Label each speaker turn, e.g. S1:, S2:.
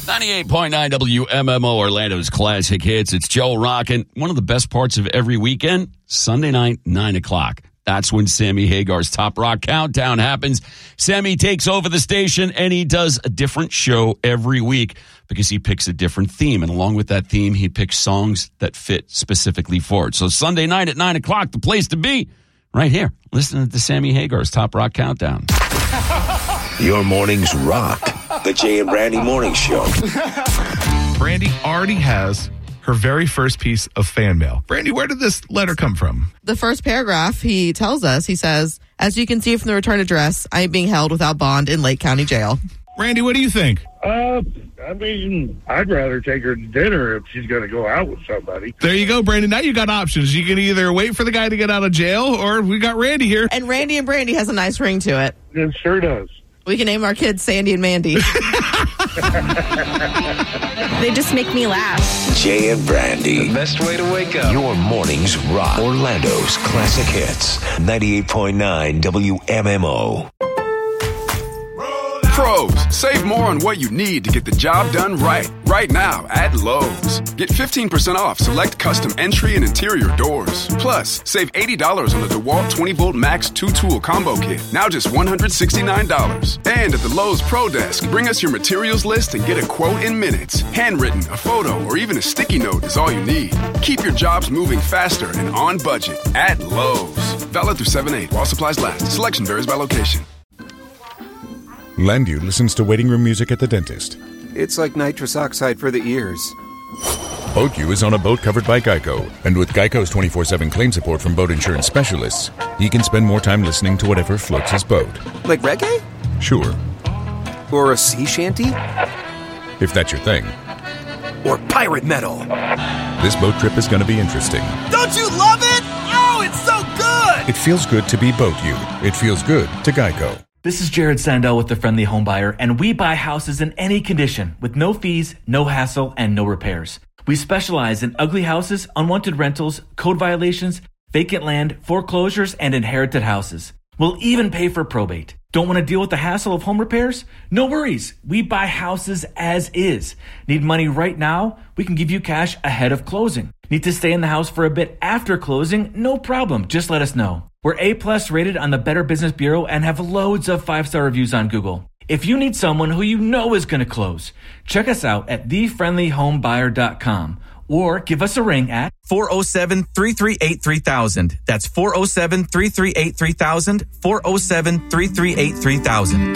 S1: 98.9 WMMO, Orlando's classic hits. It's Joe Rockin'. One of the best parts of every weekend, Sunday night, 9 o'clock. That's when Sammy Hagar's Top Rock Countdown happens. Sammy takes over the station, and he does a different show every week because he picks a different theme. And along with that theme, he picks songs that fit specifically for it. So Sunday night at 9 o'clock, the place to be, right here, listening to Sammy Hagar's Top Rock Countdown.
S2: Your mornings rock. The Jay and Brandy Morning Show.
S3: Brandy already has her very first piece of fan mail. Brandy, where did this letter come from?
S4: The first paragraph, he tells us, he says, as you can see from the return address, I am being held without bond in Lake County Jail.
S3: Randy, what do you think?
S5: I mean, I'd rather take her to dinner if she's going to go out with somebody.
S3: There you go, Brandy. Now you got options. You can either wait for the guy to get out of jail, or we got Randy here.
S4: And Randy and Brandy has a nice ring to it.
S5: It sure does.
S4: We can name our kids Sandy and Mandy.
S6: They just make me laugh.
S2: Jay and Brandy.
S7: The best way to wake up.
S2: Your mornings rock. Orlando's classic hits. 98.9 WMMO.
S8: Pros, save more on what you need to get the job done right. Right now at Lowe's. Get 15% off select custom entry and interior doors. Plus, save $80 on the DeWalt 20-volt Max 2-tool combo kit. Now just $169. And at the Lowe's Pro Desk, bring us your materials list and get a quote in minutes. Handwritten, a photo, or even a sticky note is all you need. Keep your jobs moving faster and on budget at Lowe's. Valid through 7/8 while supplies last. Selection varies by location.
S9: Landu listens to waiting room music at the dentist.
S7: It's like nitrous oxide for the ears.
S9: BoatU is on a boat covered by Geico. And with Geico's 24/7 claim support from boat insurance specialists, he can spend more time listening to whatever floats his boat.
S7: Like reggae?
S9: Sure.
S7: Or a sea shanty?
S9: If that's your thing.
S7: Or pirate metal?
S9: This boat trip is going to be interesting.
S10: Don't you love it? Oh, it's so good!
S9: It feels good to be BoatU. It feels good to Geico.
S11: This is Jared Sandell with The Friendly Home Buyer, and we buy houses in any condition with no fees, no hassle, and no repairs. We specialize in ugly houses, unwanted rentals, code violations, vacant land, foreclosures, and inherited houses. We'll even pay for probate. Don't want to deal with the hassle of home repairs? No worries. We buy houses as is. Need money right now? We can give you cash ahead of closing. Need to stay in the house for a bit after closing? No problem. Just let us know. We're A+ rated on the Better Business Bureau and have loads of 5-star reviews on Google. If you need someone who you know is going to close, check us out at thefriendlyhomebuyer.com or give us a ring at
S10: 407-338-3000. That's 407-338-3000, 407-338-3000.